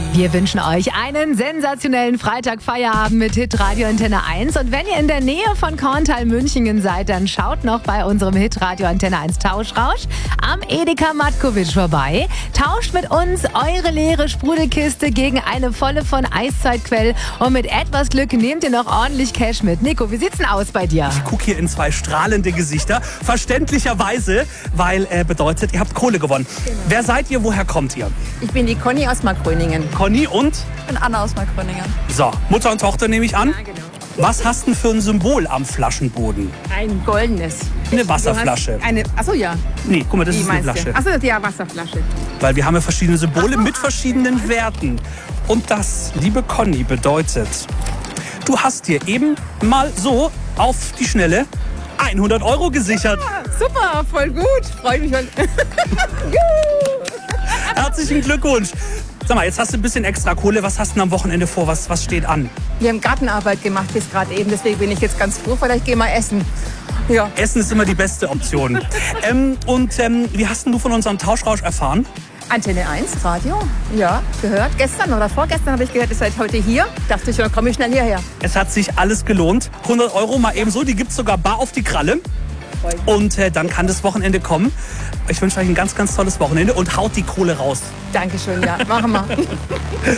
Wir wünschen euch einen sensationellen Freitag-Feierabend mit Hitradio Antenne 1. Und wenn ihr in der Nähe von Korntal-Münchingen seid, dann schaut noch bei unserem Hitradio Antenne 1 Tauschrausch am Edeka Matkovic vorbei. Tauscht mit uns eure leere Sprudelkiste gegen eine volle von Eiszeitquell. Und mit etwas Glück nehmt ihr noch ordentlich Cash mit. Nico, wie sieht's denn aus bei dir? Ich gucke hier in zwei strahlende Gesichter. Verständlicherweise, weil bedeutet, ihr habt Kohle gewonnen. Genau. Wer seid ihr? Woher kommt ihr? Ich bin die Conny aus Markgröningen. Conny und? Ich bin Anna aus Markgröningen. So, Mutter und Tochter nehme ich an. Ja, genau. Was hast du denn für ein Symbol am Flaschenboden? Ein goldenes. Eine Wasserflasche. Achso, ja. Nee, guck mal, das ist eine meinst Flasche. Achso, ja, Wasserflasche. Weil wir haben ja verschiedene Symbole mit verschiedenen Werten. Und das, liebe Conny, bedeutet, du hast dir eben mal so auf die Schnelle 100 € gesichert. Ja, super, voll gut. Freue mich. Herzlichen Glückwunsch. Sag mal, jetzt hast du ein bisschen extra Kohle. Was hast du denn am Wochenende vor? Was steht an? Wir haben Gartenarbeit gemacht bis gerade eben, deswegen bin ich jetzt ganz froh. Vielleicht gehen wir essen. Ja. Essen ist immer die beste Option. Wie hast denn du von unserem Tauschrausch erfahren? Antenne 1, Radio, ja, gehört. Gestern oder vorgestern habe ich gehört, ihr seid heute hier. Dachte ich, dann komme ich schnell hierher. Es hat sich alles gelohnt. 100 € mal ebenso, die gibt es sogar bar auf die Kralle. Und dann kann das Wochenende kommen. Ich wünsche euch ein ganz, ganz tolles Wochenende und haut die Kohle raus. Dankeschön, ja, machen wir.